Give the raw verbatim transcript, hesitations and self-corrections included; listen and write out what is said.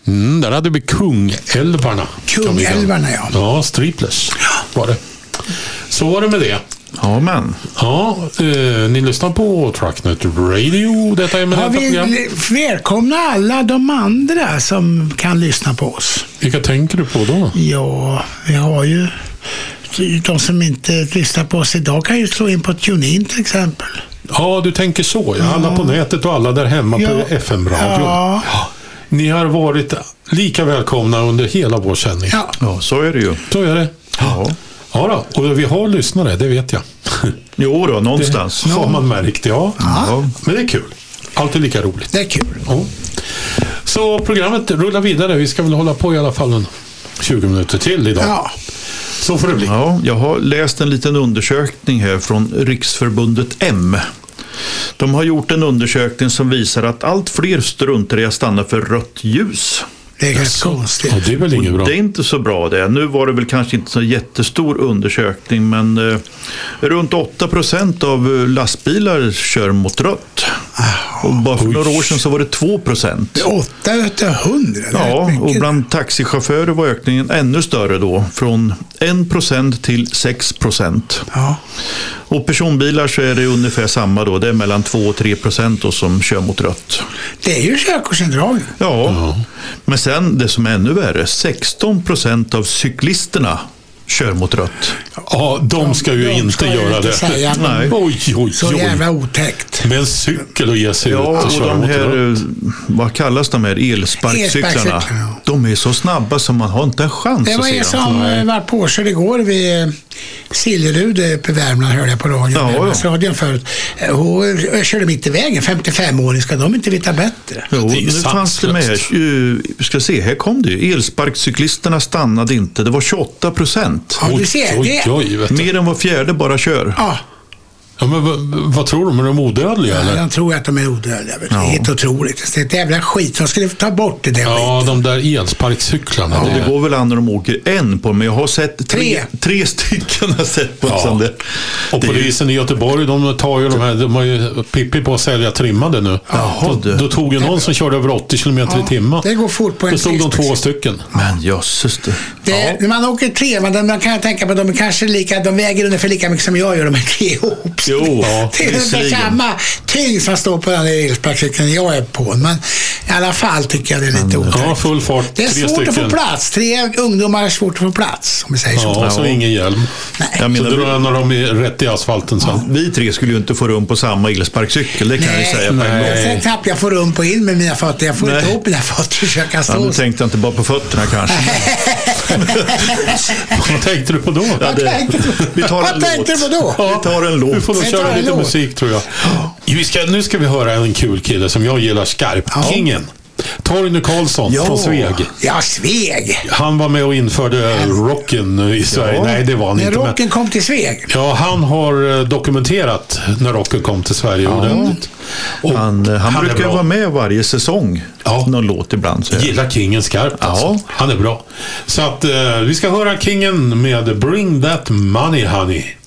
Mm, där hade vi Kungälvarna. Kungälvarna, ja. Ja, Striplers var det. Så var det med det. Ja, men. Ja, eh, ni lyssnar på Trucknet Radio. Detta är med ja, detta vi program. välkomna alla de andra som kan lyssna på oss. Vilka tänker du på då? Ja, vi har ju de som inte lyssnar på oss idag kan ju slå in på TuneIn till exempel. Ja, du tänker så. Ja. Alla på nätet och alla där hemma ja. på F M-radion. Ja. Ja. Ni har varit lika välkomna under hela vår sändning. Ja, ja så är det ju. Så är det. Ja. Ja då, och vi har lyssnare, det vet jag. Jo då, någonstans. Det har man märkt, ja. Ja. Men det är kul. Alltid lika roligt. det är kul. Ja. Så programmet rullar vidare. Vi ska väl hålla på i alla fall en tjugo minuter till idag. Ja. Så får det bli. Ja, jag har läst en liten undersökning här från Riksförbundet M. De har gjort en undersökning som visar att allt fler struntar i att stanna för rött ljus. Det är ganska konstigt. Ja, det är väl inget bra. Det är inte så bra det. Nu var det väl kanske inte så jättestor undersökning, men eh, runt åtta procent av lastbilar kör mot rött. Och bara för Oj. några år sedan så var det två procent. åtta utav hundra. Ja, och bland taxichaufförer var ökningen ännu större då. Från en procent till sex procent. Ja. Och personbilar så är det ungefär samma då. Det är mellan två och tre procent då som kör mot rött. Det är ju körkortsindragning. Ja, Ja. men sen det som är ännu värre. sexton procent av cyklisterna kör mot rött. Ja, de ska ju De inte ska ju göra inte det. säga, men Nej. Oj, oj, så oj. jävla otäckt. Med en cykel och ge sig Ja, ut och och köra de mot här, rött. eh, vad kallas de här elsparkcyklarna? Elsparkcyklarna. De är så snabba som man har inte en chans Det att var se en dem. som Nej. var påkörd igår vid eh, Sillerud uppe i Värmland, hörde jag på radion. Ja, ja. radion förut. Eh, Hon körde mitt i vägen, femtiofem-åring, ska de inte veta bättre? Jo, Det är ju nu fanns det med. sanslöst. Uh, vi ska se, här kom det ju. Elsparkcyklisterna stannade inte. Det var tjugoåtta procent. Ja, du Oj, ser, oj, det- oj, vet du. Mer än var fjärde bara kör. Ja, Ja, men vad, vad tror de? Är de odödliga eller? de tror att de är odödliga. Ja. Ja. Det är helt otroligt. Det är ett jävla skit. De skulle ta bort det där Ja, skiten. de där elsparkcyklarna. Ja, det det går väl an när de åker en på, men jag har sett tre, Tre. tre stycken har sett på Ja. sån där. Och Det är ju- polisen i Göteborg, de tar ju de här, de har ju Pippi på att sälja trimmade nu. Jaha, då, du. då tog ju någon som körde över åttio kilometer i timmen. Det går fort på en Då stod de trespexig. två stycken. Men jösses det. Det, När man åker tre, man, man kan tänka på att de är kanske lika, de väger ungefär lika mycket som jag gör, de här tre ihop. Jo, ja, det är ungefär visserligen. samma tyngd som står på den där elsparkcykeln jag är på. Men i alla fall tycker jag det är lite otäckt. Ja, full fart. Det är tre svårt stycken. att få plats. Tre ungdomar är svårt att få plats, om vi säger så. Ja, så Ja. ingen hjälm. Nej. Jag Så menar, drar de i- rätt i asfalten sen. vi tre skulle ju inte få rum på samma elsparkcykel, det kan jag ju säga på en nej. gång. Sen knappt jag får rum på in med mina fötter. Jag får Nej. inte ihop mina fötter så jag kan Ja, stå. nu tänkte jag inte bara på fötterna kanske. Vad tänkte du på då? Ja, det, tänkte du- vi tar en Vad tänkte låt. du på då? Vi tar en Du låt. får nog Vi köra tar en lite låt. musik tror jag. Vi ska, nu ska vi höra en kul kille som jag gillar skarpt. Kingen. Torgny Karlsson Ja. från Sveg. Ja, Sveg. Han var med och införde rocken i Sverige. Ja. Nej, det var han När inte. Men, rocken kom till Sveg. ja, han har eh, dokumenterat när rocken kom till Sverige ordentligt. Och Han, han, han är brukar bra. vara med varje säsong. Ja. Någon låt ibland. Så. Gillar Kingen skarpt alltså. Ja. Han är bra. Så att eh, vi ska höra Kingen med Bring That Money Honey.